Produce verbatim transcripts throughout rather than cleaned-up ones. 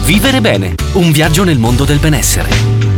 Vivere bene, un viaggio nel mondo del benessere.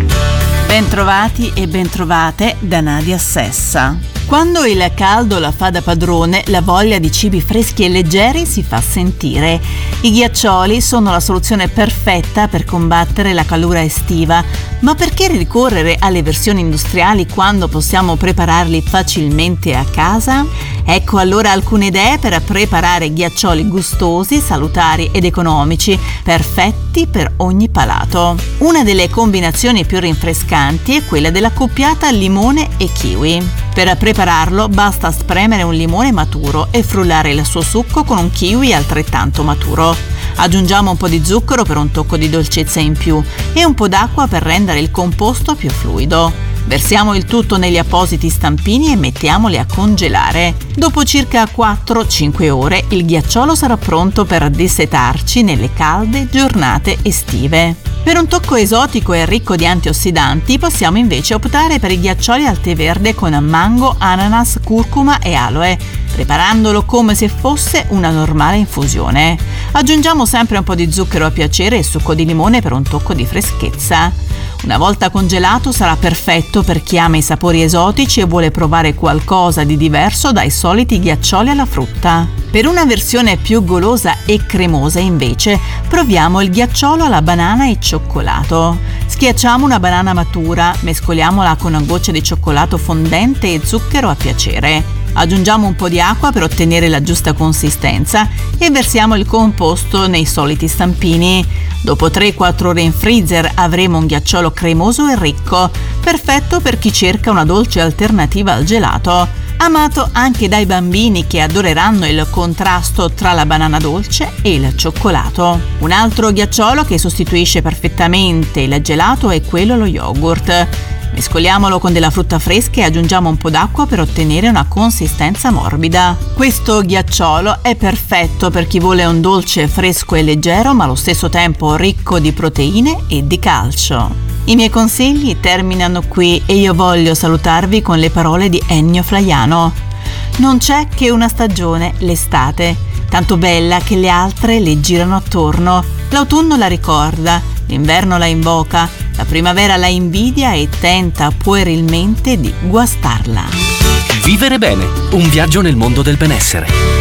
Bentrovati e bentrovate da Nadia Sessa. Quando il caldo la fa da padrone, la voglia di cibi freschi e leggeri si fa sentire. I ghiaccioli sono la soluzione perfetta per combattere la calura estiva, ma perché ricorrere alle versioni industriali quando possiamo prepararli facilmente a casa? Ecco allora alcune idee per preparare ghiaccioli gustosi, salutari ed economici, perfetti per ogni palato. Una delle combinazioni più rinfrescanti è quella dell'accoppiata limone e kiwi. Per prepararlo basta spremere un limone maturo e frullare il suo succo con un kiwi altrettanto maturo. Aggiungiamo un po' di zucchero per un tocco di dolcezza in più e un po' d'acqua per rendere il composto più fluido. Versiamo il tutto negli appositi stampini e mettiamoli a congelare. Dopo circa quattro cinque ore il ghiacciolo sarà pronto per dissetarci nelle calde giornate estive. Per un tocco esotico e ricco di antiossidanti possiamo invece optare per i ghiaccioli al tè verde con mango, ananas, curcuma e aloe, preparandolo come se fosse una normale infusione. Aggiungiamo sempre un po' di zucchero a piacere e succo di limone per un tocco di freschezza. Una volta congelato sarà perfetto per chi ama i sapori esotici e vuole provare qualcosa di diverso dai soliti ghiaccioli alla frutta. Per una versione più golosa e cremosa invece proviamo il ghiacciolo alla banana e cioccolato. Schiacciamo una banana matura, mescoliamola con una goccia di cioccolato fondente e zucchero a piacere. Aggiungiamo un po' di acqua per ottenere la giusta consistenza e versiamo il composto nei soliti stampini. Dopo tre quattro ore in freezer avremo un ghiacciolo cremoso e ricco, perfetto per chi cerca una dolce alternativa al gelato. Amato anche dai bambini che adoreranno il contrasto tra la banana dolce e il cioccolato. Un altro ghiacciolo che sostituisce perfettamente il gelato è quello allo yogurt. Mescoliamolo con della frutta fresca e aggiungiamo un po' d'acqua per ottenere una consistenza morbida. Questo ghiacciolo è perfetto per chi vuole un dolce fresco e leggero ma allo stesso tempo ricco di proteine e di calcio. I miei consigli terminano qui e io voglio salutarvi con le parole di Ennio Flaiano. Non c'è che una stagione, l'estate, tanto bella che le altre le girano attorno. L'autunno la ricorda, l'inverno la invoca, la primavera la invidia e tenta puerilmente di guastarla. Vivere bene, un viaggio nel mondo del benessere.